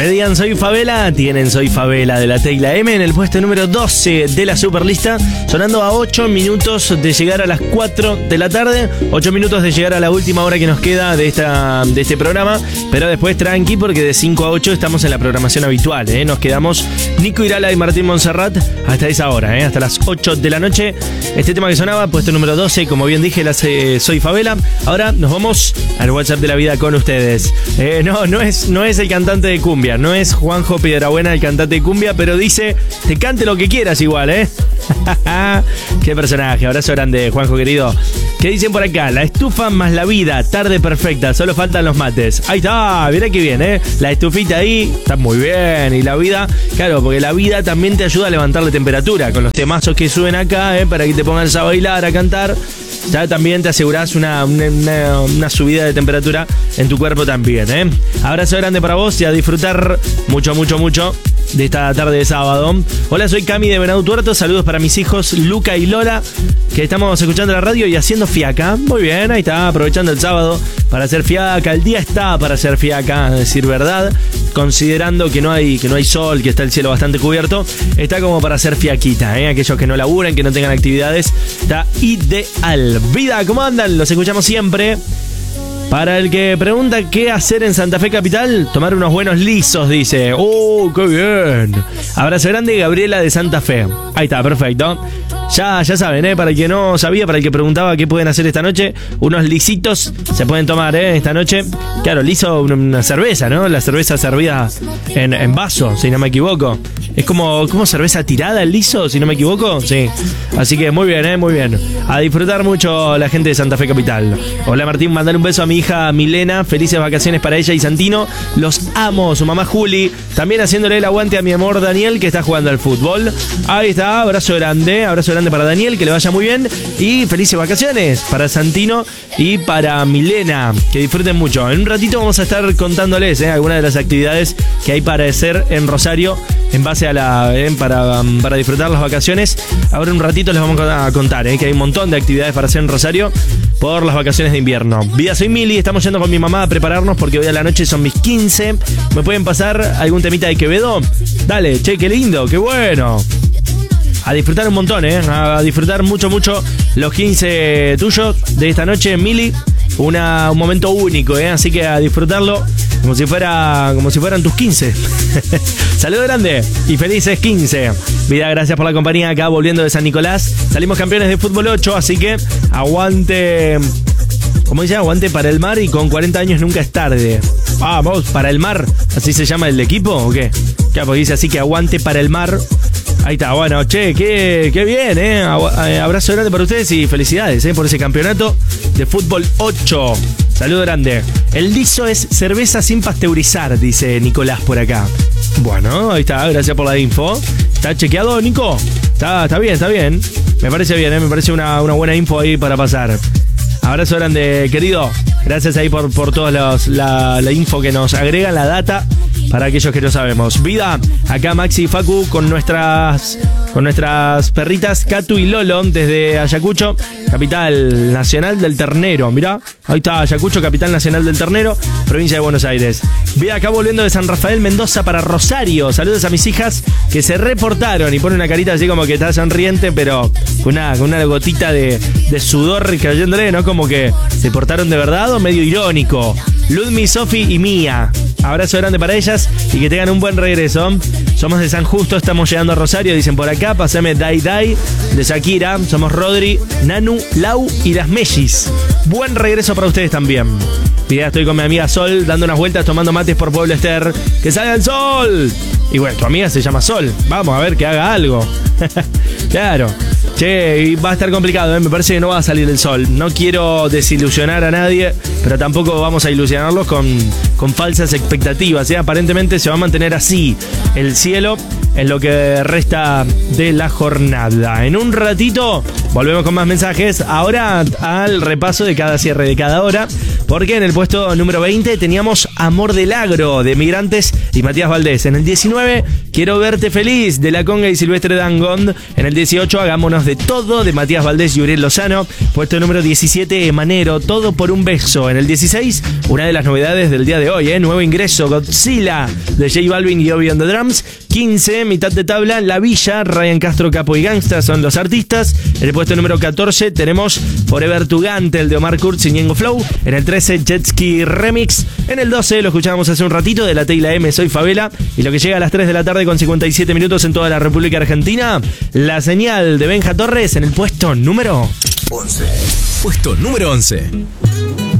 Pedían Soy Favela, tienen Soy Favela de la Tecla M en el puesto número 12 de la Superlista, sonando a 8 minutos de llegar a las 4 de la tarde, 8 minutos de llegar a la última hora que nos queda de este programa, pero después tranqui porque de 5 a 8 estamos en la programación habitual, nos quedamos Nico Irala y Martín Monserrat hasta esa hora, hasta las 8 de la noche. Este tema que sonaba, puesto número 12, como bien dije, la Soy Favela. Ahora nos vamos al WhatsApp de la vida con ustedes. No es el cantante de cumbia, no es Juanjo Piedrabuena el cantante de cumbia, pero dice, te cante lo que quieras igual, Qué personaje, abrazo grande, Juanjo querido. ¿Qué dicen por acá? La estufa más la vida, tarde perfecta, solo faltan los mates. Ahí está, mirá qué bien, la estufita ahí, está muy bien. Y la vida, claro, porque la vida también te ayuda a levantar la temperatura, con los temazos que suben acá, para que te pongas a bailar, a cantar. Ya también te asegurás una subida de temperatura en tu cuerpo también, Abrazo grande para vos y a disfrutar mucho de esta tarde de sábado. Hola, soy Cami de Venado Tuerto. Saludos para mis hijos Luca y Lola, que estamos escuchando la radio y haciendo fiaca. Muy bien, ahí está, aprovechando el sábado para hacer fiaca. El día está para hacer fiaca, a decir verdad. Considerando que no hay sol, que está el cielo bastante cubierto, está como para hacer fiaquita, Aquellos que no laburen, que no tengan actividades, está ideal. Vida, ¿cómo andan? Los escuchamos siempre. Para el que pregunta qué hacer en Santa Fe Capital, tomar unos buenos lisos, dice. ¡Oh, qué bien! Abrazo grande, Gabriela de Santa Fe. Ahí está, perfecto. Ya saben, para el que no sabía, para el que preguntaba qué pueden hacer esta noche, unos lisitos se pueden tomar, esta noche. Claro, liso, una cerveza, ¿no? La cerveza servida en vaso, si no me equivoco. Es como cerveza tirada el liso, si no me equivoco. Sí. Así que muy bien, muy bien. A disfrutar mucho la gente de Santa Fe Capital. Hola Martín, mandale un beso a mi hija Milena. Felices vacaciones para ella y Santino. Los amo. Su mamá Juli. También haciéndole el aguante a mi amor Daniel, que está jugando al fútbol. Ahí está, abrazo grande para Daniel, que le vaya muy bien. Y felices vacaciones para Santino y para Milena. Que disfruten mucho. En un ratito vamos a estar contándoles algunas de las actividades que hay para hacer en Rosario en base a para disfrutar las vacaciones. Ahora un ratito les vamos a contar que hay un montón de actividades para hacer en Rosario por las vacaciones de invierno. Vida, soy Mili, estamos yendo con mi mamá a prepararnos porque hoy a la noche son mis 15. ¿Me pueden pasar algún temita de Quevedo? Dale, che, qué lindo, qué bueno. A disfrutar un montón, a disfrutar mucho los 15 tuyos de esta noche, Mili. Un momento único, así que a disfrutarlo como si fueran tus 15. Saludos grande y felices 15. Vida, gracias por la compañía acá volviendo de San Nicolás. Salimos campeones de fútbol 8, así que aguante, como dice, aguante para el mar y con 40 años nunca es tarde. Vamos, para el mar, ¿así se llama el equipo o qué? Claro, porque dice así que aguante para el mar. Ahí está, bueno, che, qué bien, abrazo grande para ustedes y felicidades, por ese campeonato de fútbol 8. Saludo grande. El liso es cerveza sin pasteurizar, dice Nicolás por acá. Bueno, ahí está, gracias por la info. ¿Está chequeado, Nico? Está bien. Me parece bien, me parece una buena info ahí para pasar. Abrazo grande, querido. Gracias ahí por toda la info que nos agregan, la data, para aquellos que no sabemos. Vida, acá Maxi y Facu con nuestras perritas Catu y Lolo desde Ayacucho, capital nacional del ternero. Mirá, ahí está Ayacucho, capital nacional del ternero, provincia de Buenos Aires. Vida, acá volviendo de San Rafael Mendoza para Rosario. Saludos a mis hijas que se reportaron y pone una carita así como que está sonriente, pero con una gotita de sudor cayéndole, ¿no? Como que se portaron de verdad o medio irónico. Ludmi, Sofi y Mía. Abrazo grande para ellas y que tengan un buen regreso. Somos de San Justo, estamos llegando a Rosario, dicen por acá. Pasame Dai Dai de Shakira. Somos Rodri, Nanu, Lau y las Mellis. Buen regreso para ustedes también. Ya estoy con mi amiga Sol dando unas vueltas tomando mates por Pueblo Ester. ¡Que salga el sol! Y bueno, tu amiga se llama Sol. Vamos a ver que haga algo. Claro. Che, y va a estar complicado, me parece que no va a salir el sol. No quiero desilusionar a nadie, pero tampoco vamos a ilusionarlos con falsas expectativas. Aparentemente se va a mantener así el cielo en lo que resta de la jornada. En un ratito volvemos con más mensajes. Ahora al repaso de cada cierre de cada hora, porque en el puesto número 20 teníamos Amor del Agro de Migrantes y Matías Valdés. En el 19, Quiero Verte Feliz de La Conga y Silvestre Dangond. En el 18, Hagámonos de Todo de Matías Valdés y Uriel Lozano. Puesto número 17, Emanero, Todo por un Beso. En el 16, una de las novedades del día de hoy, nuevo ingreso, Godzilla de J Balvin y Obi on the Drums. 15, mitad de tabla, La Villa, Ryan Castro, Capo y Gangsta son los artistas. En el puesto número 14 tenemos Forever Tugante, el de Omar Kurz y Ñengo Flow. En el 13, Jet Ski Remix. En el 12, lo escuchábamos hace un ratito, de La T y la M, Soy Favela. Y lo que llega a las 3 de la tarde con 57 minutos en toda la República Argentina, La Señal de Benja Torres en el puesto número 11. Puesto número 11.